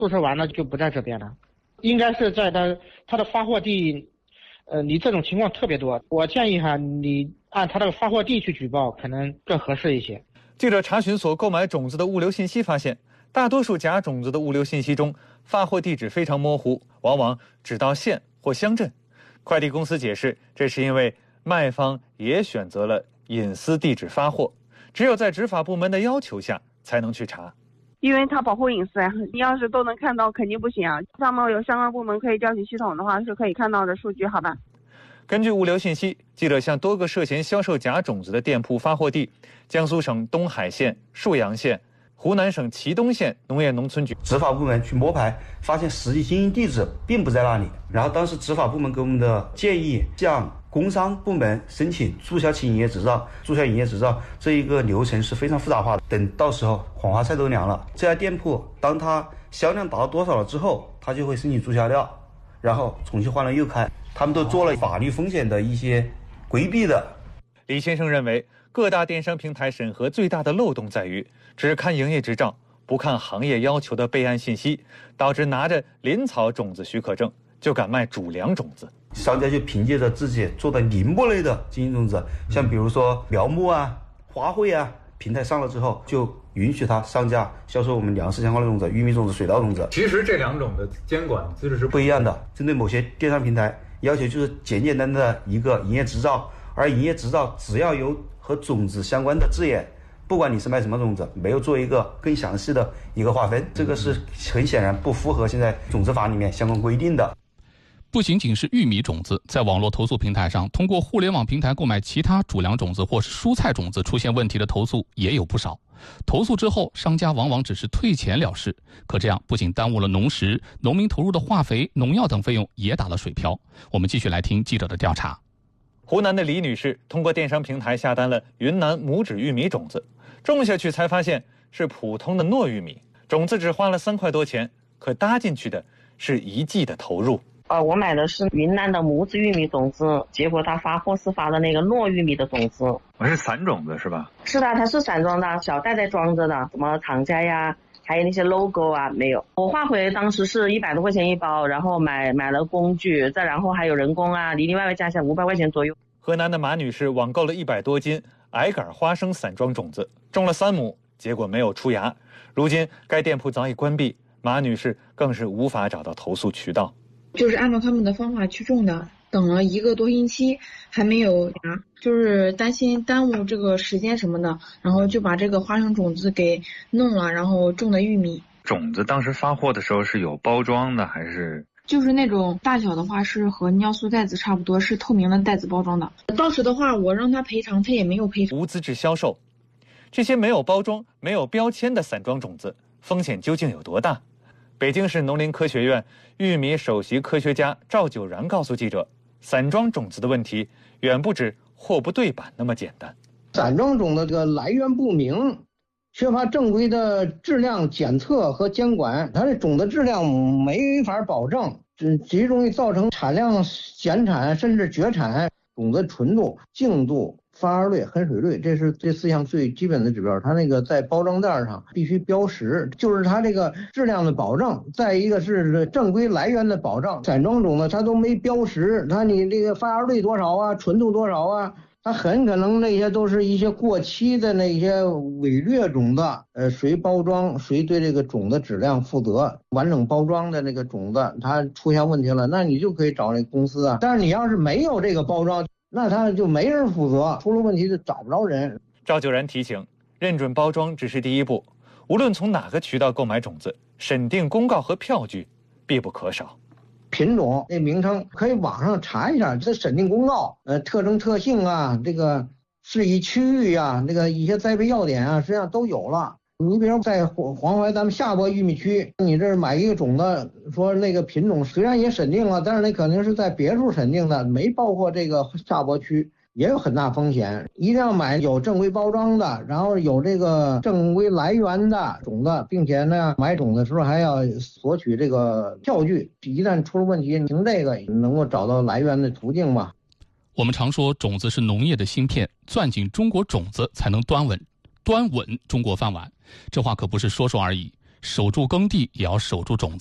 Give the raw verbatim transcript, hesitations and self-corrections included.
注册完了就不在这边了。应该是在它它的发货地，呃，你这种情况特别多。我建议哈，你按它的发货地去举报，可能更合适一些。 记者查询所购买种子的物流信息发现，大多数假种子的物流信息中，发货地址非常模糊，往往只到县或乡镇。快递公司解释，这是因为卖方也选择了隐私地址发货，只有在执法部门的要求下才能去查。 因为它保护隐私啊，你要是都能看到肯定不行啊。上面有相关部门可以调取系统的话，是可以看到的数据，好吧？ 根据物流信息，记者向多个涉嫌销售假种子的店铺发货地江苏省东海县、沭阳县、湖南省祁东县农业农村局执法部门去摸排，发现实际经营地址并不在那里。然后当时执法部门给我们的建议，向工商部门申请注销其营业执照。注销营业执照这一个流程是非常复杂化的，等到时候黄花菜都凉了。这家店铺当它销量达到多少了之后，它就会申请注销掉，然后重新换了又开。他们都做了法律风险的一些规避的。 李先生认为，各大电商平台审核最大的漏洞在于只看营业执照，不看行业要求的备案信息，导致拿着林草种子许可证就敢卖主粮种子。 商家就凭借着自己做的林木类的经营种子，像比如说苗木啊、花卉啊，平台上了之后，就允许他上架销售我们粮食相关的种子，玉米种子、水稻种子。 其实这两种的监管机制是不一样的，针对某些电商平台要求就是简简单单的一个营业执照，而营业执照只要有和种子相关的字眼，不管你是卖什么种子，没有做一个更详细的一个划分，这个是很显然不符合现在种子法里面相关规定的。 不仅仅是玉米种子，在网络投诉平台上，通过互联网平台购买其他主粮种子或是蔬菜种子出现问题的投诉也有不少。投诉之后，商家往往只是退钱了事，可这样不仅耽误了农时，农民投入的化肥、农药等费用也打了水漂。我们继续来听记者的调查。 湖南的李女士通过电商平台下单了云南拇指玉米种子，种下去才发现是普通的糯玉米，种子只花了三块多钱，可搭进去的是一季的投入。 呃，我买的是云南的拇指玉米种子，结果他发货是发的那个糯玉米的种子。 我是散种子是吧？ 是的，它是散装的，小袋袋装着的，什么厂家呀，还有那些 logo 啊，没有。我化肥当时是一百多块钱一包，然后买买了工具，再然后还有人工啊，里里外外加起来五百块钱左右。 河南的马女士网购了一百多斤矮杆花生散装种子，种了三亩，结果没有出芽。如今该店铺早已关闭，马女士更是无法找到投诉渠道。 就是按照他们的方法去种的，等了一个多星期还没有芽，就是担心耽误这个时间什么的，然后就把这个花生种子给弄了，然后种的玉米。 种子当时发货的时候是有包装的还是？ 就是那种大小的话是和尿素袋子差不多，是透明的袋子包装的。当时的话我让他赔偿，他也没有赔偿。 无资质销售，这些没有包装、没有标签的散装种子，风险究竟有多大？北京市农林科学院玉米首席科学家赵九然告诉记者，散装种子的问题远不止货不对版那么简单。 散装种的这个来源不明，缺乏正规的质量检测和监管，它的种的质量没法保证，这极容易造成产量减产甚至绝产。种子纯度、净度、发芽率、含水率，这是这四项最基本的指标。它那个在包装袋上必须标识，就是它这个质量的保证。再一个是正规来源的保障。散装种子它都没标识，它你这个发芽率多少啊，纯度多少啊，它很可能那些都是一些过期的那些伪劣种子。呃，谁包装谁对这个种的质量负责。完整包装的那个种子它出现问题了，那你就可以找那公司啊。但是你要是没有这个包装，那他就没人负责，出了问题就找不着人。 赵九然提醒，认准包装只是第一步，无论从哪个渠道购买种子，审定公告和票据必不可少。 品种那名称可以网上查一下，这审定公告，呃，特征特性啊，这个适宜区域啊，这个一些栽培要点啊，实际上都有了。你比如在黄黄淮咱们下播玉米区，你这买一个种子，说那个品种虽然也审定了，但是那肯定是在别处审定的，没包括这个下播区，也有很大风险。一定要买有正规包装的，然后有这个正规来源的种子，并且呢买种的时候还要索取这个票据，一旦出了问题，凭这个能够找到来源的途径嘛。 我们常说种子是农业的芯片，攥紧中国种子才能端稳端稳中国饭碗，这话可不是说说而已。 守住耕地也要守住种子。